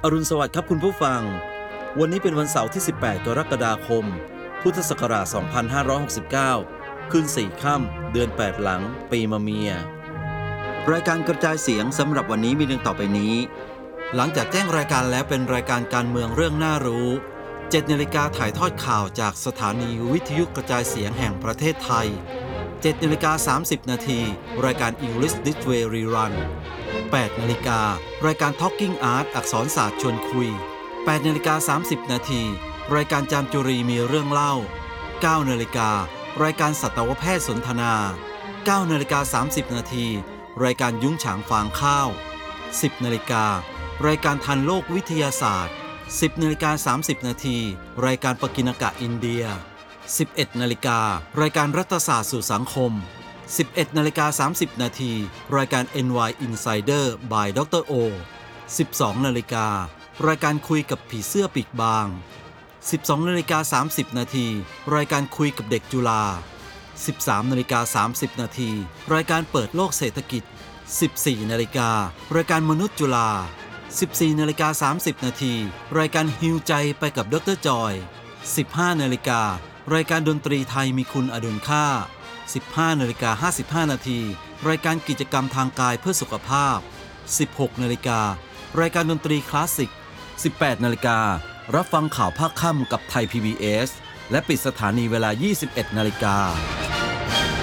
อรุณสวัสดิ์ครับคุณผู้ฟังวันนี้เป็นวันเสาร์ที่18กรกฎาคมพุทธศักราช2569ขึ้น4ค่ำเดือน8หลังปีมะเมียรายการกระจายเสียงสำหรับวันนี้มีดังต่อไปนี้หลังจากแจ้งรายการแล้วเป็นรายการการเมืองเรื่องน่ารู้ 7 นาฬิกาถ่ายทอดข่าวจากสถานีวิทยุกระจายเสียงแห่งประเทศไทย 7 นาฬิกา30 นาทีรายการ English This Way Rerun 8 นาฬิการายการ Talking Art อักษรศาสตร์ชวนคุย 8 นาฬิกา30 นาทีรายการจามจุรีมีเรื่องเล่า 9 นาฬิการายการสัตวแพทย์สนทนา 9 นาฬิกา30 นาทีรายการยุ้งฉางฟางข้าว 10 นาฬิการายการทันโลกวิทยาศาสตร์ 10 นาฬิกา30 นาทีรายการปกิณกะอินเดีย 11 นาฬิการายการรัฐศาสตร์สู่สังคม 11 นาฬิกา30 นาทีรายการ NY Insider by ดร. O 12 นาฬิการายการคุยกับผีเสื้อปีกบาง 12 นาฬิกา30 นาทีรายการคุยกับเด็กจุฬา 13 นาฬิกา30 นาทีรายการเปิดโลกเศรษฐกิจ 14 นาฬิการายการมนุษย์จุฬา 14 นาฬิกา30 นาทีรายการฮิวใจไปกับดร. จอย 15 นาฬิการายการดนตรีไทยมีคุณอดุลค่า 15 นาฬิกา55 นาทีรายการกิจกรรมทางกายเพื่อสุขภาพ 16 นาฬิการายการดนตรีคลาสสิก 18 นาฬิการัฟังข่าวภาคค่ำกับไทย PBS และปิดสถานีเวลา 21 นาฬิกา